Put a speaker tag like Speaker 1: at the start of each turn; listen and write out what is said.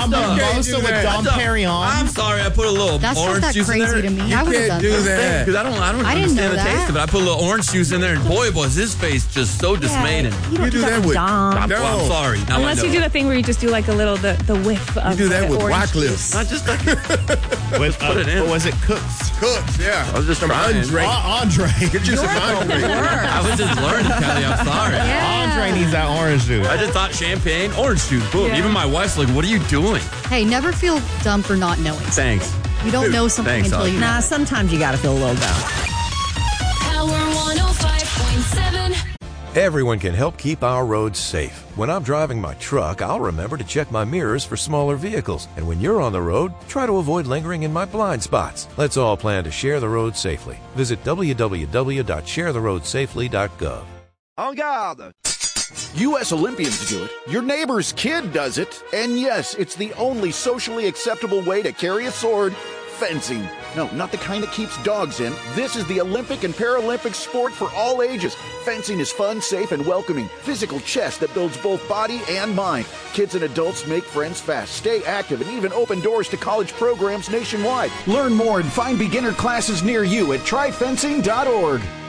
Speaker 1: mimosa with Dom Perignon.
Speaker 2: I'm sorry, I put a little
Speaker 3: That's not
Speaker 2: orange
Speaker 3: that
Speaker 2: juice in there.
Speaker 3: crazy to me.
Speaker 4: You
Speaker 3: I would have
Speaker 4: can't
Speaker 3: done
Speaker 4: do
Speaker 3: that.
Speaker 4: that.
Speaker 2: Because I don't
Speaker 3: I didn't
Speaker 2: understand
Speaker 3: know
Speaker 2: the
Speaker 3: that.
Speaker 2: taste of it. I put a little orange juice in there, and boy, was his face just so dismayed. And
Speaker 5: You don't
Speaker 4: do that with
Speaker 5: Dom.
Speaker 2: well, I'm sorry. Now
Speaker 5: Unless
Speaker 2: I know.
Speaker 5: you do the thing where you just do like a little the whiff of
Speaker 4: You do that
Speaker 5: the
Speaker 4: with
Speaker 5: orange
Speaker 4: Wycliffe.
Speaker 5: juice.
Speaker 2: Not just like
Speaker 1: Put
Speaker 2: it in.
Speaker 1: What was it? Cooks.
Speaker 4: Cooks, yeah.
Speaker 2: I was just trying.
Speaker 4: Andre.
Speaker 1: Andre.
Speaker 4: Get you some Andre.
Speaker 2: I was just learning, Kelly. I'm sorry.
Speaker 1: Andre needs that orange juice.
Speaker 2: I just thought champagne, orange juice, boom.
Speaker 5: Yeah.
Speaker 2: Even my wife's like, "What are you doing?"
Speaker 3: Hey, never feel dumb for not knowing.
Speaker 2: Thanks.
Speaker 3: You don't know something
Speaker 2: Thanks,
Speaker 3: until
Speaker 2: Audrey.
Speaker 3: you know.
Speaker 6: Nah, sometimes you got to feel a little dumb.
Speaker 7: Power 105.7.
Speaker 8: Everyone can help keep our roads safe. When I'm driving my truck, I'll remember to check my mirrors for smaller vehicles. And when you're on the road, try to avoid lingering in my blind spots. Let's all plan to share the road safely. Visit www.sharetheroadsafely.gov.
Speaker 9: En garde! U.S. Olympians do it. Your neighbor's kid does it. And yes, it's the only socially acceptable way to carry a sword. Fencing. No, not the kind that keeps dogs in. This is the Olympic and Paralympic sport for all ages. Fencing is fun, safe, and welcoming. Physical chess that builds both body and mind. Kids and adults make friends fast, stay active, and even open doors to college programs nationwide. Learn more and find beginner classes near you at tryfencing.org.